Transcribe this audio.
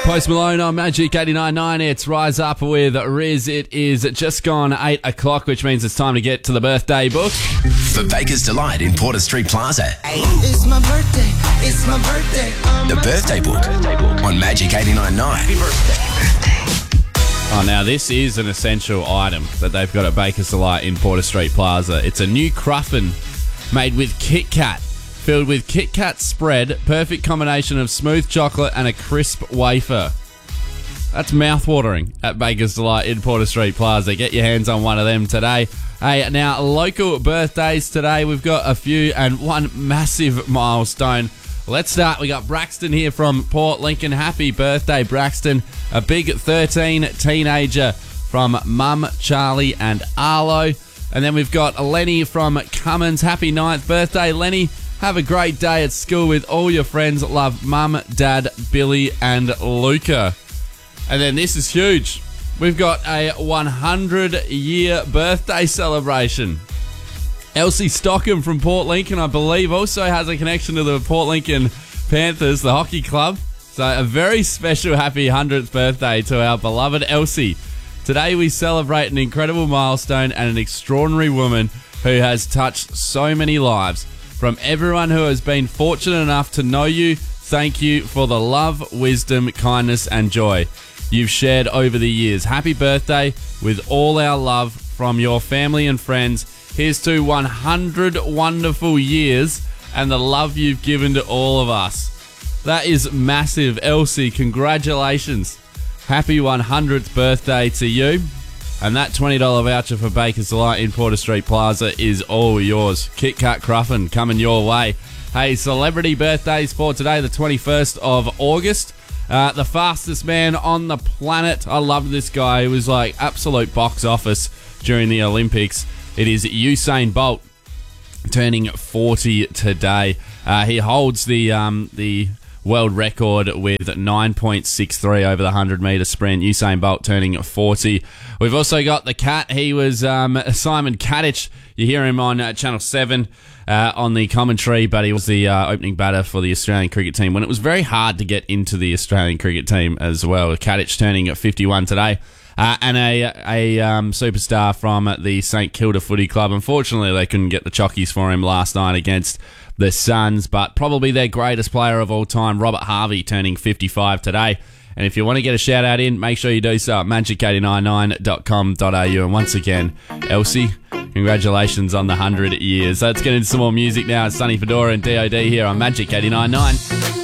Post Malone on Magic 89.9. It's Rise Up with Riz. It is just gone 8 o'clock, which means it's time to get to the birthday book. For Baker's Delight in Porter Street Plaza. It's my birthday. It's my birthday. The birthday book on Magic 89.9. Happy birthday. Oh, now this is an essential item that they've got at Baker's Delight in Porter Street Plaza. It's a new cruffin made with Kit Kat, filled with Kit Kat spread, perfect combination of smooth chocolate and a crisp wafer. That's mouth-watering at Baker's Delight in Porter Street Plaza. Get your hands on one of them today. Hey, now, local birthdays today. We've got a few and one massive milestone. Let's start. We got Braxton here from Port Lincoln. Happy birthday, Braxton. A big 13 teenager from Mum, Charlie and Arlo. And then we've got Lenny from Cummins. Happy 9th birthday, Lenny. Have a great day at school with all your friends. Love, Mum, Dad, Billy and Luca. And then this is huge. We've got a 100-year birthday celebration. Elsie Stockham from Port Lincoln, I believe, also has a connection to the Port Lincoln Panthers, the hockey club. So a very special happy 100th birthday to our beloved Elsie. Today we celebrate an incredible milestone and an extraordinary woman who has touched so many lives. From everyone who has been fortunate enough to know you, thank you for the love, wisdom, kindness and joy you've shared over the years. Happy birthday with all our love from your family and friends. Here's to 100 wonderful years and the love you've given to all of us. That is massive. Elsie, congratulations. Happy 100th birthday to you. And that $20 voucher for Baker's Delight in Porter Street Plaza is all yours. Kit Kat Cruffin coming your way. Hey, celebrity birthdays for today, the 21st of August. The fastest man on the planet. I love this guy. He was like absolute box office during the Olympics. It is Usain Bolt, turning 40 today. He holds the world record with 9.63 over the 100-metre sprint. Usain Bolt turning 40. We've also got the Cat. He was Simon Katich. You hear him on Channel 7 on the commentary, but he was the opening batter for the Australian cricket team when it was very hard to get into the Australian cricket team as well. Katich turning 51 today. And a superstar from the St Kilda Footy Club. Unfortunately, they couldn't get the chockies for him last night against the Suns, but probably their greatest player of all time, Robert Harvey, turning 55 today. And if you want to get a shout out in, make sure you do so at magic899.com.au. And once again, Elsie, congratulations on the 100 years. Let's get into some more music now. It's Sonny Fedora and DOD here on Magic 89.9.